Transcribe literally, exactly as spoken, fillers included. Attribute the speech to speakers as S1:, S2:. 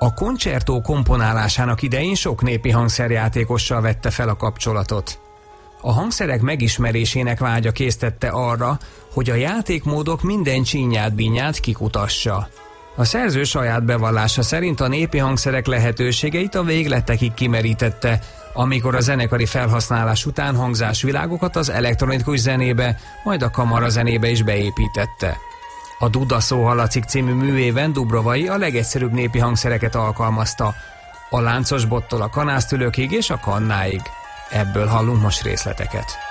S1: A koncertó komponálásának idején sok népi hangszerjátékossal vette fel a kapcsolatot. A hangszerek megismerésének vágya késztette arra, hogy a játékmódok minden csínyát-bínyát kikutassa. A szerző saját bevallása szerint a népi hangszerek lehetőségeit a végletekig kimerítette, amikor a zenekari felhasználás után hangzásvilágokat az elektronikus zenébe, majd a kamarazenébe is beépítette. A Duda szó hallatszik című művében Dubrovai a legegyszerűbb népi hangszereket alkalmazta, a láncos bottól a kanásztülőkig és a kannáig. Ebből hallunk most részleteket.